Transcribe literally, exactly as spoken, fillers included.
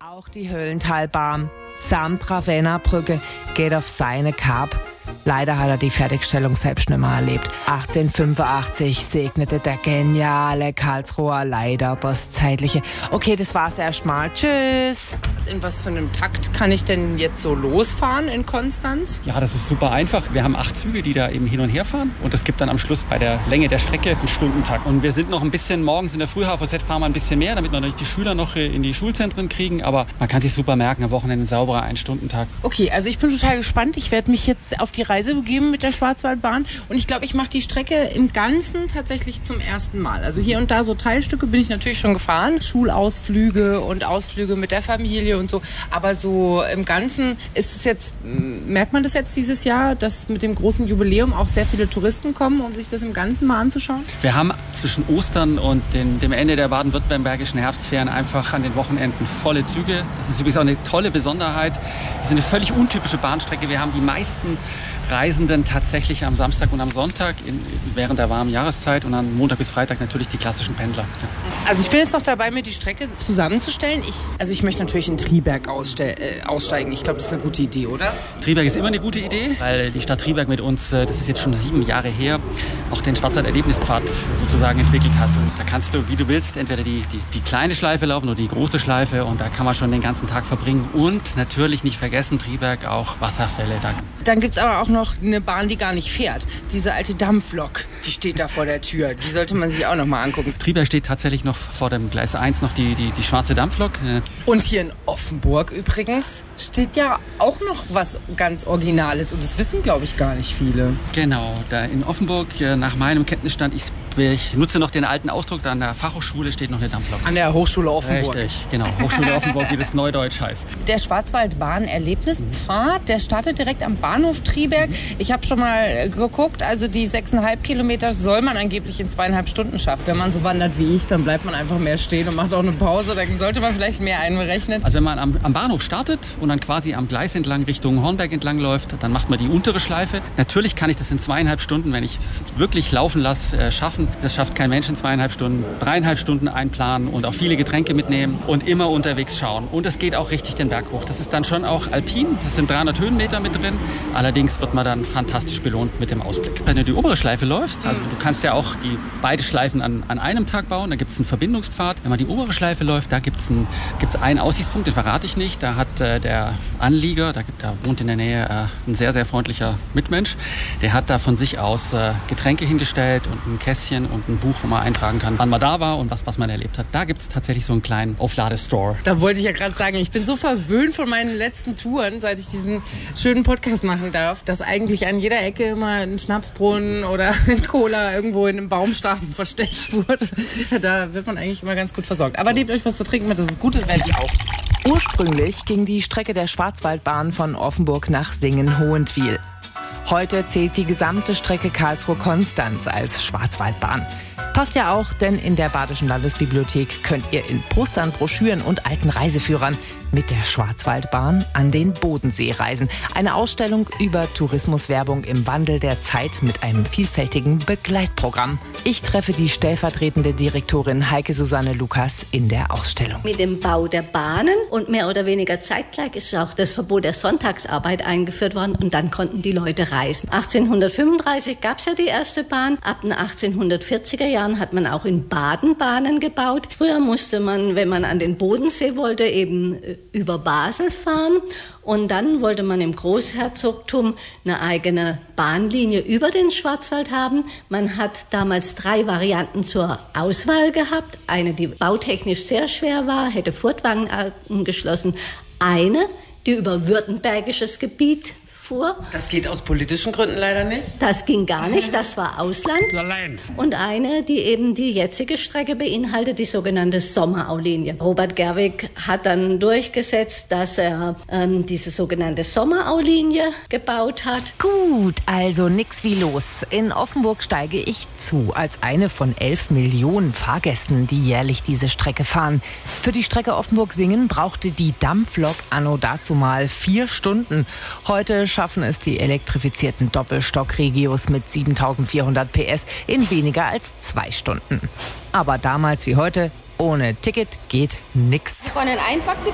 Auch die Höllentalbahn samt Ravenna-Brücke geht auf seine Kapp. Leider hat er die Fertigstellung selbst nicht mehr erlebt. achtzehnhundertfünfundachtzig segnete der geniale Karlsruher leider das Zeitliche. Okay, das war's erstmal. Tschüss. In was für einem Takt kann ich denn jetzt so losfahren in Konstanz? Ja, das ist super einfach. Wir haben acht Züge, die da eben hin und her fahren. Und es gibt dann am Schluss bei der Länge der Strecke einen Stundentakt. Und wir sind noch ein bisschen morgens in der Früh, H V Z fahren wir ein bisschen mehr, damit wir natürlich die Schüler noch in die Schulzentren kriegen. Aber man kann sich super merken, am Wochenende ein sauberer Ein-Stunden-Takt. Okay, also ich bin total gespannt. Ich werde mich jetzt auf die Reise begeben mit der Schwarzwaldbahn. Und ich glaube, ich mache die Strecke im Ganzen tatsächlich zum ersten Mal. Also hier und da so Teilstücke bin ich natürlich schon gefahren. Schulausflüge und Ausflüge mit der Familie und so. Aber so im Ganzen ist es jetzt, merkt man das jetzt dieses Jahr, dass mit dem großen Jubiläum auch sehr viele Touristen kommen, um sich das im Ganzen mal anzuschauen? Wir haben zwischen Ostern und den, dem Ende der baden-württembergischen Herbstferien einfach an den Wochenenden volle Züge. Das ist übrigens auch eine tolle Besonderheit. Wir sind eine völlig untypische Bahnstrecke. Wir haben die meisten Reisenden tatsächlich am Samstag und am Sonntag in, während der warmen Jahreszeit und am Montag bis Freitag natürlich die klassischen Pendler. Ja. Also ich bin jetzt noch dabei, mir die Strecke zusammenzustellen. Ich, also ich möchte natürlich in Triberg ausste- äh, aussteigen. Ich glaube, das ist eine gute Idee, oder? Triberg ist immer eine gute Idee, weil die Stadt Triberg mit uns, das ist jetzt schon sieben Jahre her, auch den Schwarzwald-Erlebnispfad sozusagen entwickelt hat. Und da kannst du, wie du willst, entweder die, die, die kleine Schleife laufen oder die große Schleife und da kann man schon den ganzen Tag verbringen. Und natürlich nicht vergessen, Triberg auch Wasserfälle. Da Dann gibt es aber auch noch eine Bahn, die gar nicht fährt. Diese alte Dampflok, die steht da vor der Tür. Die sollte man sich auch noch mal angucken. Triberg steht tatsächlich noch vor dem Gleis eins noch die, die, die schwarze Dampflok. Und hier in Offenburg übrigens steht ja auch noch was ganz Originales. Und das wissen, glaube ich, gar nicht viele. Genau, da in Offenburg, nach meinem Kenntnisstand, ich, ich nutze noch den alten Ausdruck, da an der Fachhochschule steht noch eine Dampflok. An der Hochschule Offenburg. Richtig, genau. Hochschule Offenburg, wie das Neudeutsch heißt. Der Schwarzwaldbahn-Erlebnispfad, der startet direkt am Bahnhof Triberg. Ich habe schon mal geguckt, also die sechseinhalb Kilometer soll man angeblich in zweieinhalb Stunden schaffen. Wenn man so wandert wie ich, dann bleibt man einfach mehr stehen und macht auch eine Pause. Dann sollte man vielleicht mehr einberechnen. Also wenn man am, am Bahnhof startet und dann quasi am Gleis entlang Richtung Hornberg entlang läuft, dann macht man die untere Schleife. Natürlich kann ich das in zweieinhalb Stunden, wenn ich das wirklich laufen lasse, äh, schaffen. Das schafft kein Mensch in zweieinhalb Stunden. Dreieinhalb Stunden einplanen und auch viele Getränke mitnehmen und immer unterwegs schauen. Und es geht auch richtig den Berg hoch. Das ist dann schon auch alpin. Das sind dreihundert Höhenmeter mit drin. Allerdings wird man dann fantastisch belohnt mit dem Ausblick. Wenn du die obere Schleife läufst, also du kannst ja auch die beide Schleifen an, an einem Tag bauen, da gibt es einen Verbindungspfad. Wenn man die obere Schleife läuft, da gibt es ein, gibt's einen Aussichtspunkt, den verrate ich nicht. Da hat äh, der Anlieger, da, da wohnt in der Nähe äh, ein sehr, sehr freundlicher Mitmensch, der hat da von sich aus äh, Getränke hingestellt und ein Kästchen und ein Buch, wo man eintragen kann, wann man da war und was, was man erlebt hat. Da gibt es tatsächlich so einen kleinen Aufladestore. Da wollte ich ja gerade sagen, ich bin so verwöhnt von meinen letzten Touren, seit ich diesen schönen Podcast machen darf, dass eigentlich an jeder Ecke immer ein Schnapsbrunnen oder ein Cola irgendwo in einem Baumstamm versteckt wurde. Da wird man eigentlich immer ganz gut versorgt. Aber nehmt euch was zu trinken mit, das ist gut, das werde ich auch. Ursprünglich ging die Strecke der Schwarzwaldbahn von Offenburg nach Singen-Hohentwiel. Heute zählt die gesamte Strecke Karlsruhe-Konstanz als Schwarzwaldbahn. Passt ja auch, denn in der Badischen Landesbibliothek könnt ihr in Postern, Broschüren und alten Reiseführern mit der Schwarzwaldbahn an den Bodensee reisen. Eine Ausstellung über Tourismuswerbung im Wandel der Zeit mit einem vielfältigen Begleitprogramm. Ich treffe die stellvertretende Direktorin Heike Susanne Lukas in der Ausstellung. Mit dem Bau der Bahnen und mehr oder weniger zeitgleich ist auch das Verbot der Sonntagsarbeit eingeführt worden und dann konnten die Leute reisen. achtzehnhundertfünfunddreißig gab es ja die erste Bahn. Ab den achtzehnhundertvierziger Jahren hat man auch in Baden Bahnen gebaut. Früher musste man, wenn man an den Bodensee wollte, eben über Basel fahren. Und dann wollte man im Großherzogtum eine eigene Bahnlinie über den Schwarzwald haben. Man hat damals drei Varianten zur Auswahl gehabt. Eine, die bautechnisch sehr schwer war, hätte Furtwangen angeschlossen. Eine, die über württembergisches Gebiet fuhr. Das geht aus politischen Gründen leider nicht. Das ging gar nicht, das war Ausland. Und eine, die eben die jetzige Strecke beinhaltet, die sogenannte Sommerau-Linie. Robert Gerwig hat dann durchgesetzt, dass er ähm, diese sogenannte Sommerau-Linie gebaut hat. Gut, also nix wie los. In Offenburg steige ich zu, als eine von elf Millionen Fahrgästen, die jährlich diese Strecke fahren. Für die Strecke Offenburg-Singen brauchte die Dampflok anno dazumal vier Stunden. Heute schaffen es die elektrifizierten Doppelstock-Regios mit siebentausendvierhundert P S in weniger als zwei Stunden. Aber damals wie heute, ohne Ticket geht nix. Von den Einfachzug